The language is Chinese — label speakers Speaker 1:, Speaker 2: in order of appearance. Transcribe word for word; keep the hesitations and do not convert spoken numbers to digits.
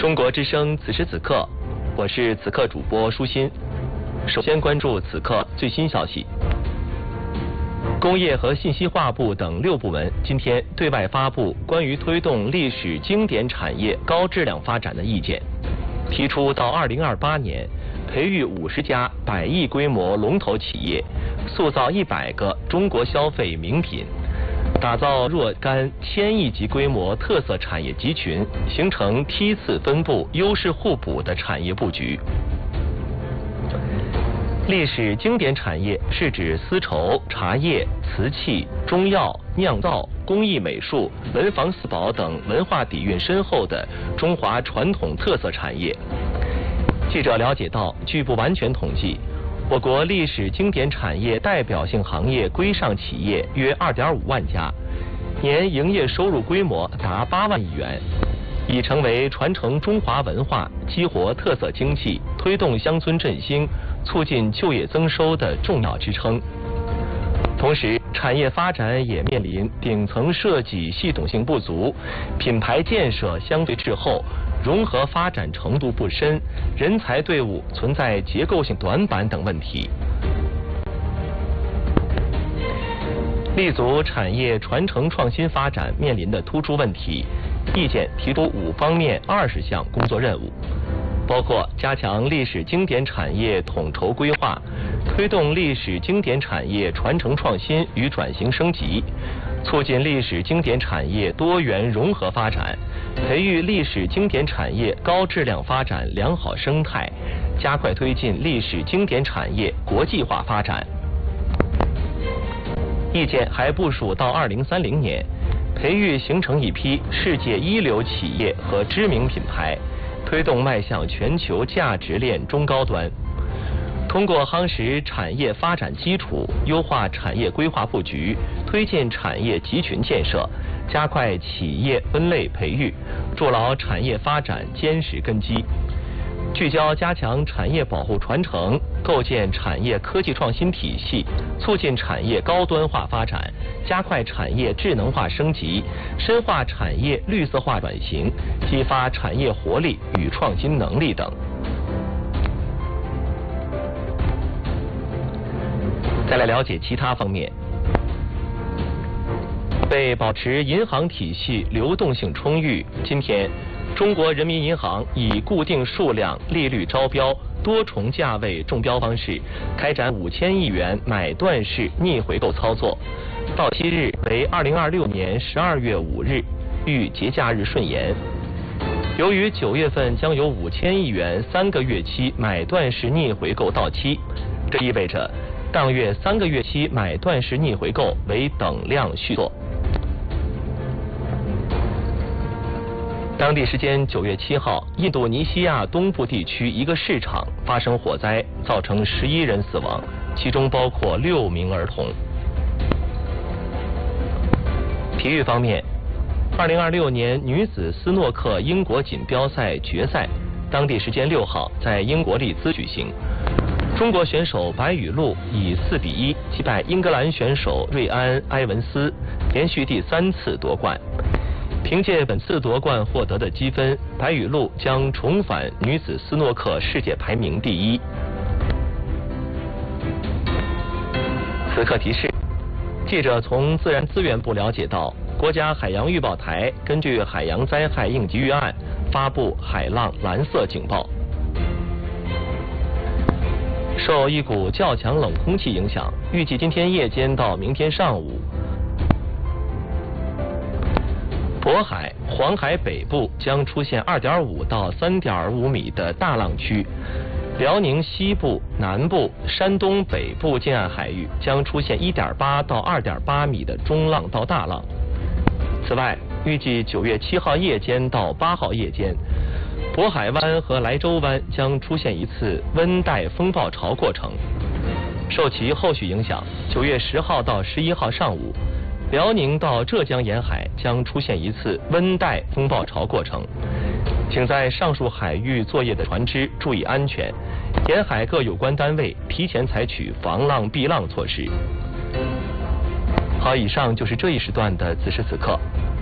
Speaker 1: 中国之声此时此刻，我是此刻主播舒心。首先关注此刻最新消息。工业和信息化部等六部门今天对外发布关于推动历史经典产业高质量发展的意见，提出到二零二八年培育五十家百亿规模龙头企业，塑造一百个中国消费名品，打造若干千亿级规模特色产业集群，形成梯次分布、优势互补的产业布局。历史经典产业是指丝绸、茶叶、瓷器、中药、酿造、工艺美术、文房四宝等文化底蕴深厚的中华传统特色产业。记者了解到，据不完全统计，我国历史经典产业代表性行业规上企业约 二点五万家，年营业收入规模达八万亿元，已成为传承中华文化、激活特色经济、推动乡村振兴、促进就业增收的重要支撑。同时，产业发展也面临顶层设计系统性不足、品牌建设相对滞后、融合发展程度不深、人才队伍存在结构性短板等问题。立足产业传承创新发展面临的突出问题，意见提出五方面二十项工作任务，包括加强历史经典产业统筹规划，推动历史经典产业传承创新与转型升级，促进历史经典产业多元融合发展，培育历史经典产业高质量发展良好生态，加快推进历史经典产业国际化发展。意见还部署到二零三零年，培育形成一批世界一流企业和知名品牌，推动迈向全球价值链中高端。通过夯实产业发展基础，优化产业规划布局，推进产业集群建设，加快企业分类培育，筑牢产业发展坚实根基。聚焦加强产业保护传承，构建产业科技创新体系，促进产业高端化发展，加快产业智能化升级，深化产业绿色化转型，激发产业活力与创新能力等。再来了解其他方面。为保持银行体系流动性充裕，今天中国人民银行以固定数量、利率招标、多重价位中标方式开展五千亿元买断式逆回购操作，到期日为二零二六年十二月五日，遇节假日顺延。由于九月份将有五千亿元三个月期买断式逆回购到期，这意味着当月三个月期买断式逆回购为等量续作。当地时间九月七号，印度尼西亚东部地区一个市场发生火灾，造成十一人死亡，其中包括六名儿童。体育方面，二零二六年女子斯诺克英国锦标赛决赛，当地时间六号在英国利兹举行。中国选手白雨露以四比一击败英格兰选手瑞安·埃文斯，连续第三次夺冠。凭借本次夺冠获得的积分，白雨露将重返女子斯诺克世界排名第一。此刻提示：记者从自然资源部了解到，国家海洋预报台根据海洋灾害应急预案发布海浪蓝色警报。受一股较强冷空气影响，预计今天夜间到明天上午，渤海、黄海北部将出现 二点五到三点五米的大浪区，辽宁西部、南部、山东北部近岸海域将出现 一点八到二点八米的中浪到大浪。此外，预计九月七号夜间到八号夜间，渤海湾和莱州湾将出现一次温带风暴潮过程。受其后续影响，九月十号到十一号上午，辽宁到浙江沿海将出现一次温带风暴潮过程，请在上述海域作业的船只注意安全，沿海各有关单位提前采取防浪避浪措施。好，以上就是这一时段的此时此刻。